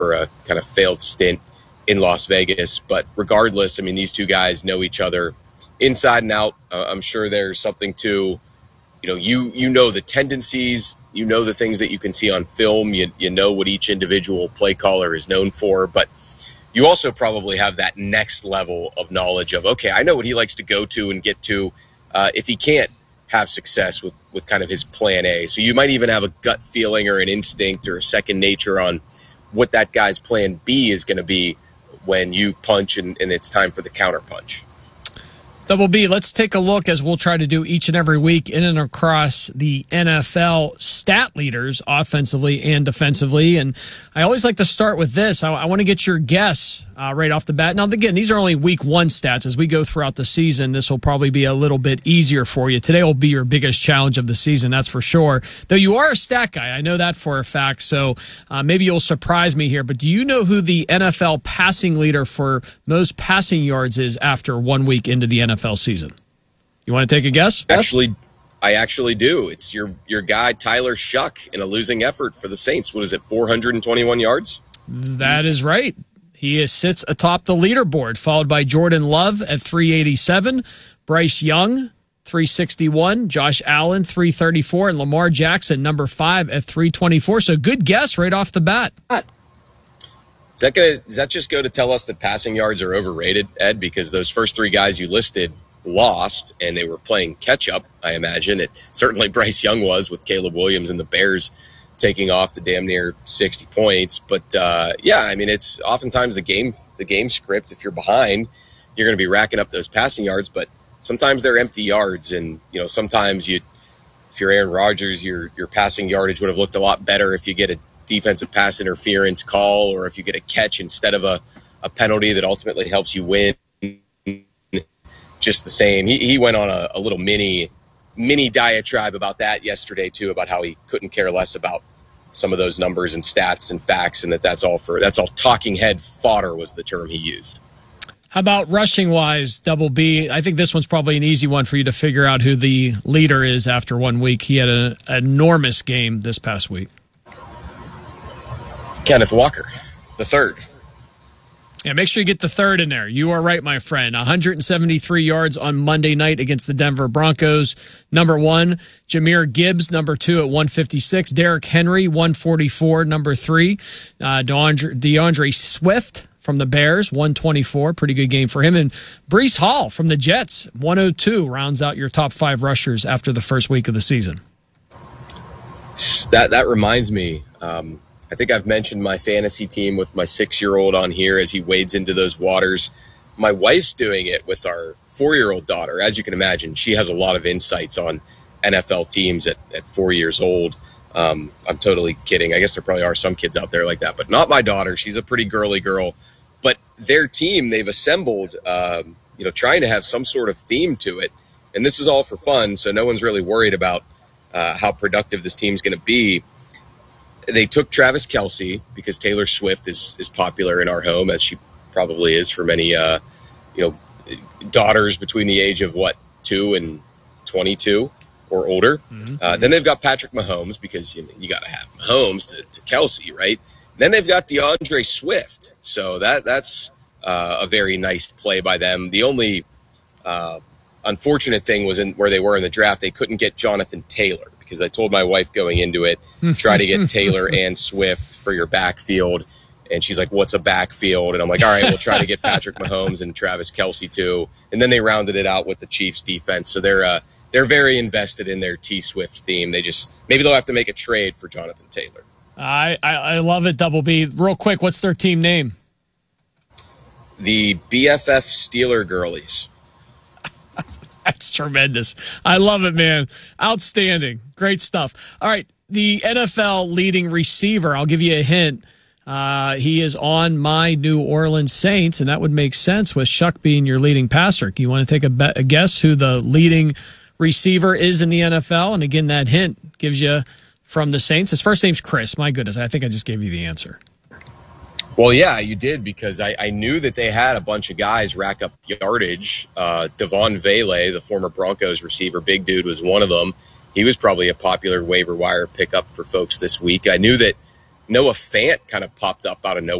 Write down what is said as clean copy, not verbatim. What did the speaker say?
a kind of failed stint in Las Vegas. But regardless, I mean, these two guys know each other inside and out. I'm sure there's something to, you know the tendencies, you know the things that you can see on film, you know what each individual play caller is known for, but you also probably have that next level of knowledge of, okay, I know what he likes to go to and get to if he can't have success with kind of his plan A. So you might even have a gut feeling or an instinct or a second nature on what that guy's plan B is going to be when you punch and it's time for the counter punch. Double B, let's take a look, as we'll try to do each and every week, in and across the NFL stat leaders offensively and defensively. And I always like to start with this. I want to get your guess right off the bat. Now, again, these are only week one stats. As we go throughout the season, this will probably be a little bit easier for you. Today will be your biggest challenge of the season, that's for sure. Though you are a stat guy, I know that for a fact, so maybe you'll surprise me here. But do you know who the NFL passing leader for most passing yards is after 1 week into the NFL season? You want to take a guess? I actually do. It's your guy Tyler Shuck in a losing effort for the Saints. What is it, 421 yards? That is right. He sits atop the leaderboard, followed by Jordan Love at 387, Bryce Young 361, Josh Allen 334, and Lamar Jackson number 5 at 324. So good guess right off the bat. Does that just go to tell us that passing yards are overrated, Ed? Because those first three guys you listed lost, and they were playing catch-up, I imagine. Certainly Bryce Young was, with Caleb Williams and the Bears taking off to damn near 60 points. But, yeah, I mean, it's oftentimes the game script. If you're behind, you're going to be racking up those passing yards. But sometimes they're empty yards, and, sometimes if you're Aaron Rodgers, your passing yardage would have looked a lot better if you get a defensive pass interference call, or if you get a catch instead of a penalty that ultimately helps you win. Just the same. He went on a little mini diatribe about that yesterday too, about how he couldn't care less about some of those numbers and stats and facts, and that's all talking head fodder was the term he used. How about rushing wise, Double B? I think this one's probably an easy one for you to figure out who the leader is after 1 week. He had an enormous game this past week. Kenneth Walker, the third. Yeah, make sure you get the third in there. You are right, my friend. 173 yards on Monday night against the Denver Broncos. Number 1, Jahmyr Gibbs. Number 2 at 156. Derrick Henry, 144. Number 3, DeAndre Swift from the Bears, 124. Pretty good game for him. And Breece Hall from the Jets, 102, rounds out your top 5 rushers after the first week of the season. That reminds me, I think I've mentioned my fantasy team with my 6-year-old on here as he wades into those waters. My wife's doing it with our 4-year-old daughter. As you can imagine, she has a lot of insights on NFL teams at 4 years old. I'm totally kidding. I guess there probably are some kids out there like that, but not my daughter. She's a pretty girly girl. But their team, they've assembled, trying to have some sort of theme to it. And this is all for fun, so no one's really worried about how productive this team's going to be. They took Travis Kelce because Taylor Swift is popular in our home, as she probably is for many, daughters between the age of 2 and 22 or older. Mm-hmm. Then they've got Patrick Mahomes because you got to have Mahomes to Kelce, right? Then they've got DeAndre Swift, so that's a very nice play by them. The only unfortunate thing was where they were in the draft. They couldn't get Jonathan Taylor. Because I told my wife going into it, try to get Taylor and Swift for your backfield. And she's like, what's a backfield? And I'm like, all right, we'll try to get Patrick Mahomes and Travis Kelce too. And then they rounded it out with the Chiefs defense. So they're very invested in their T-Swift theme. Maybe they'll have to make a trade for Jonathan Taylor. I love it, Double B. Real quick, what's their team name? The BFF Steeler Girlies. That's tremendous. I love it, man. Outstanding. Great stuff. All right, the NFL leading receiver, I'll give you a hint. He is on my New Orleans Saints, and that would make sense with Shuck being your leading passer. You want to take a guess who the leading receiver is in the NFL? And again, that hint gives you from the Saints. His first name's Chris. My goodness, I think I just gave you the answer. Well, yeah, you did, because I knew that they had a bunch of guys rack up yardage. Devon Vele, the former Broncos receiver, big dude, was one of them. He was probably a popular waiver wire pickup for folks this week. I knew that Noah Fant kind of popped up out of nowhere.